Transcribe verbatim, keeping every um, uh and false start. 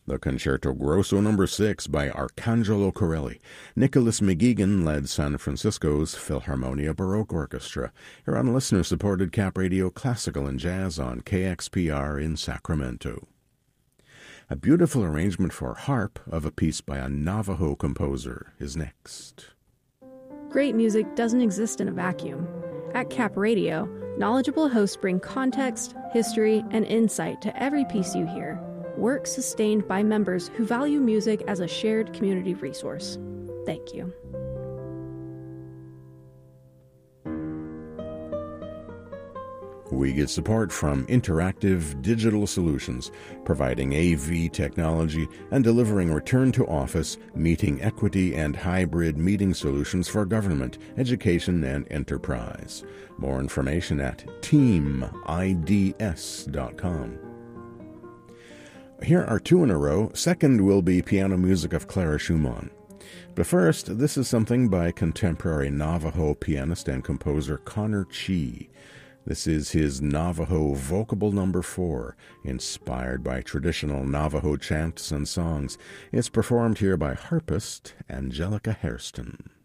The Concerto Grosso Number six by Arcangelo Corelli. Nicholas McGeegan led San Francisco's Philharmonia Baroque Orchestra. Here on listener-supported Cap Radio Classical and Jazz on K X P R in Sacramento. A beautiful arrangement for harp of a piece by a Navajo composer is next. Great music doesn't exist in a vacuum. At Cap Radio, knowledgeable hosts bring context, history, and insight to every piece you hear. Work sustained by members who value music as a shared community resource. Thank you. We get support from Interactive Digital Solutions, providing A V technology and delivering return-to-office, meeting equity, and hybrid meeting solutions for government, education, and enterprise. More information at team I D S dot com. Here are two in a row. Second will be piano music of Clara Schumann. But first, this is something by contemporary Navajo pianist and composer Connor Chee. This is his Navajo Vocable Number four, inspired by traditional Navajo chants and songs. It's performed here by harpist Angelica Hairston.